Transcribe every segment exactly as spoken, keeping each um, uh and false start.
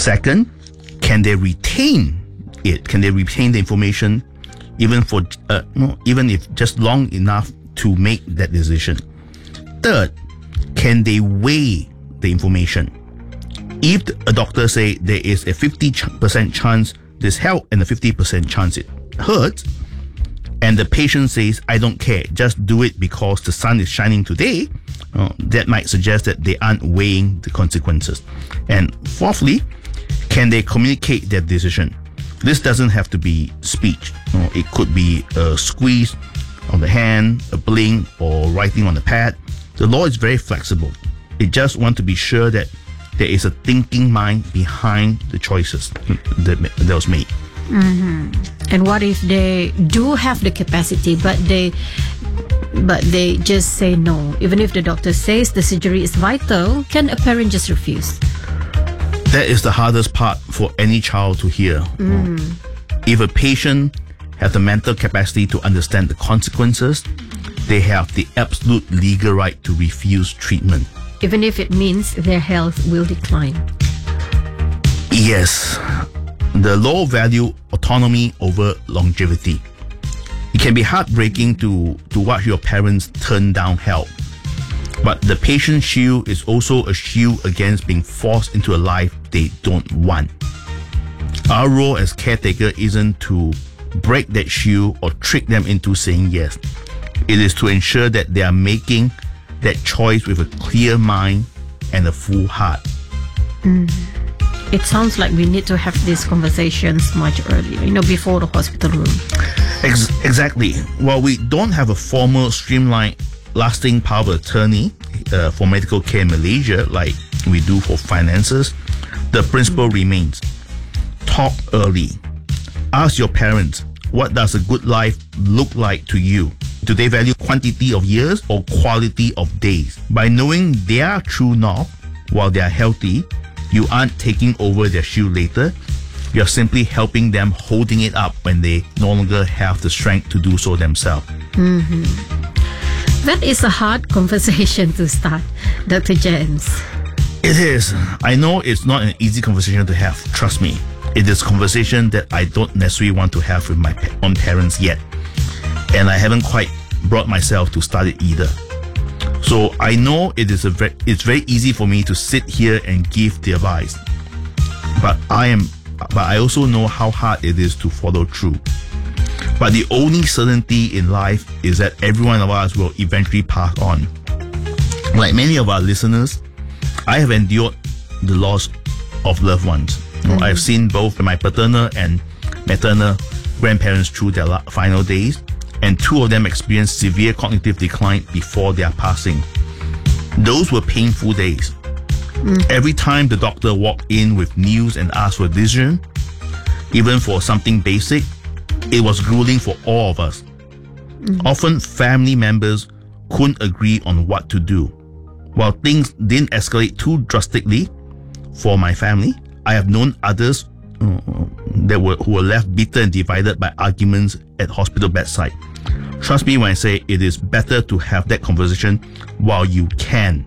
Second, can they retain it? Can they retain the information even for uh, no, even if just long enough to make that decision? Third, can they weigh the information? If a doctor say there is a fifty percent chance this helps and a fifty percent chance it hurts, and the patient says, I don't care, just do it because the sun is shining today, uh, that might suggest that they aren't weighing the consequences. And fourthly, can they communicate their decision? This doesn't have to be speech. You know, it could be a squeeze on the hand, a blink, or writing on the pad. The law is very flexible. It just wants to be sure that there is a thinking mind behind the choices that, that was made. Mm-hmm. And what if they do have the capacity, but they but they just say no? Even if the doctor says the surgery is vital, can a parent just refuse? That is the hardest part for any child to hear. Mm. If a patient has the mental capacity to understand the consequences, they have the absolute legal right to refuse treatment. Even if it means their health will decline. Yes. The law value autonomy over longevity. It can be heartbreaking to, to watch your parents turn down help. But the patient shield is also a shield against being forced into a life they don't want. Our role as caretaker isn't to break that shield or trick them into saying yes. It is to ensure that they are making that choice with a clear mind and a full heart. Mm. It sounds like we need to have these conversations much earlier, you know, before the hospital room. Ex- exactly. While we don't have a formal, streamlined, lasting power of attorney uh, for medical care in Malaysia like we do for finances, the principle mm. remains. Talk early. Ask your parents, what does a good life look like to you? Do they value quantity of years or quality of days? By knowing their true north while they are healthy, you aren't taking over their shield later. You're simply helping them holding it up when they no longer have the strength to do so themselves. Mm-hmm. That is a hard conversation to start, Doctor James. It is. I know it's not an easy conversation to have, trust me. It is a conversation that I don't necessarily want to have with my own parents yet. And I haven't quite brought myself to start it either. So I know it is a very, it's very easy for me to sit here and give the advice. But I am but I also know how hard it is to follow through. But the only certainty in life is that every one of us will eventually pass on. Like many of our listeners, I have endured the loss of loved ones. You know, mm-hmm. I've seen both my paternal and maternal grandparents through their final days, and two of them experienced severe cognitive decline before their passing. Those were painful days. Mm. Every time the doctor walked in with news and asked for a decision, even for something basic, it was grueling for all of us. Mm. Often family members couldn't agree on what to do. While things didn't escalate too drastically for my family, I have known others uh, that were who were left bitter and divided by arguments at hospital bedside. Trust me when I say it is better to have that conversation while you can,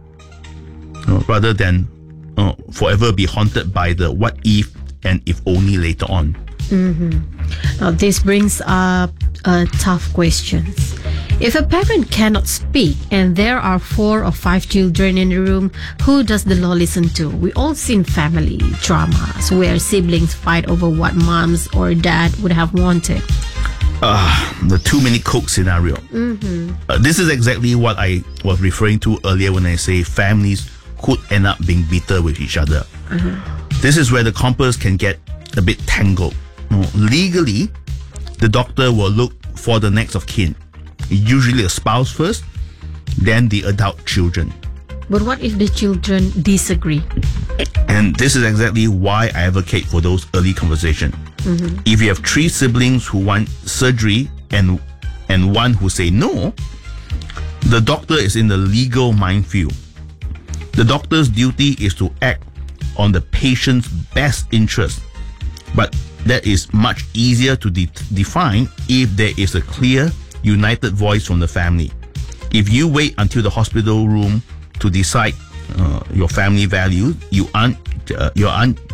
uh, rather than uh, forever be haunted by the what if and if only later on. Mm-hmm. Now this brings up uh, tough questions. If a parent cannot speak and there are four or five children in the room, who does the law listen to? We all seen family dramas where siblings fight over what moms or dad would have wanted. Uh, the too many cook scenario. Mm-hmm. Uh, this is exactly what I was referring to earlier when I say families could end up being bitter with each other. Mm-hmm. This is where the compass can get a bit tangled. Uh, legally, the doctor will look for the next of kin. Usually a spouse first, then the adult children. But what if the children disagree? And this is exactly why I advocate for those early conversations. Mm-hmm. If you have three siblings who want surgery and and one who say no, the doctor is in the legal minefield. The doctor's duty is to act on the patient's best interest, but that is much easier to de- define if there is a clear, united voice from the family. If you wait until the hospital room to decide uh, your family values, you aren't uh, you aren't